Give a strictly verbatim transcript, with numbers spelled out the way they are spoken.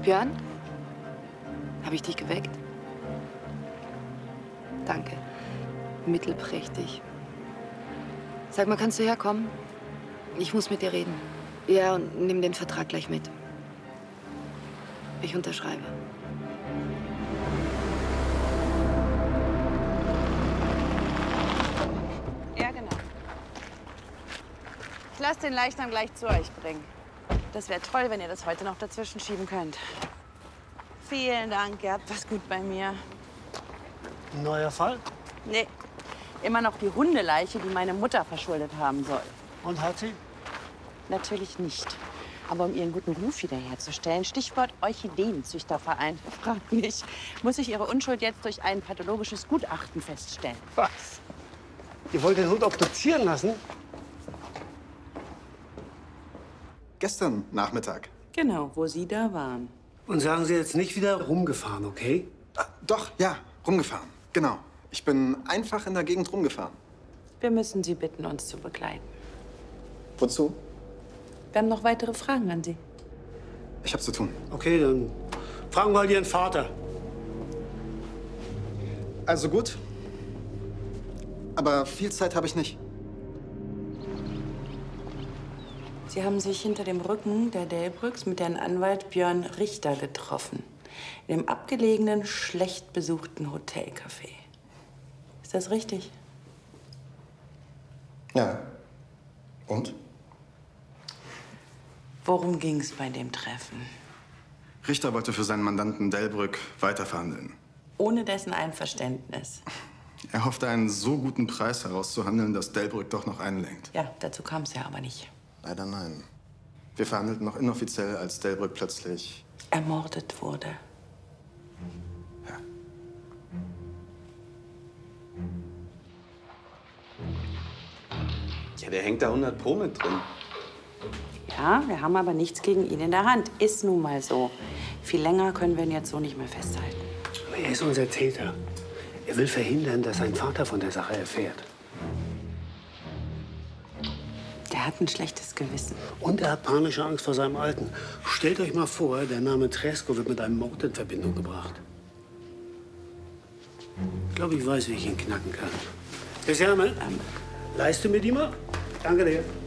Björn? Habe ich dich geweckt? Danke. Mittelprächtig. Sag mal, kannst du herkommen? Ich muss mit dir reden. Ja, und nimm den Vertrag gleich mit. Ich unterschreibe. Ja, genau. Ich lasse den Leichnam gleich zu euch bringen. Das wäre toll, wenn ihr das heute noch dazwischen schieben könnt. Vielen Dank, ihr habt was gut bei mir. Ein neuer Fall? Nee, immer noch die Hundeleiche, die meine Mutter verschuldet haben soll. Und hat sie? Natürlich nicht. Aber um ihren guten Ruf wiederherzustellen, Stichwort Orchideenzüchterverein, fragt mich, muss ich ihre Unschuld jetzt durch ein pathologisches Gutachten feststellen. Was? Ihr wollt den Hund obduzieren lassen? Gestern Nachmittag. Genau, wo Sie da waren. Und sagen Sie jetzt nicht wieder rumgefahren, okay? Ah, doch, ja, rumgefahren. Genau. Ich bin einfach in der Gegend rumgefahren. Wir müssen Sie bitten, uns zu begleiten. Wozu? Wir haben noch weitere Fragen an Sie. Ich hab zu tun. Okay, dann fragen wir halt Ihren Vater. Also gut. Aber viel Zeit habe ich nicht. Sie haben sich hinter dem Rücken der Delbrücks mit Herrn Anwalt Björn Richter getroffen. In dem abgelegenen, schlecht besuchten Hotelcafé. Ist das richtig? Ja. Und? Worum ging es bei dem Treffen? Richter wollte für seinen Mandanten Delbrück weiterverhandeln. Ohne dessen Einverständnis. Er hoffte, einen so guten Preis herauszuhandeln, dass Delbrück doch noch einlenkt. Ja, dazu kam es ja aber nicht. Leider nein. Wir verhandelten noch inoffiziell, als Delbrück plötzlich ermordet wurde. Ja. Ja, der hängt da hundert Pro mit drin. Ja, wir haben aber nichts gegen ihn in der Hand. Ist nun mal so. Viel länger können wir ihn jetzt so nicht mehr festhalten. Aber er ist unser Täter. Er will verhindern, dass sein Vater von der Sache erfährt. Der hat ein schlechtes Gewissen. Und er hat panische Angst vor seinem Alten. Stellt euch mal vor, der Name Tresko wird mit einem Mord in Verbindung gebracht. Ich glaube, ich weiß, wie ich ihn knacken kann. Christiane, ähm. leiste mir die mal? Danke dir.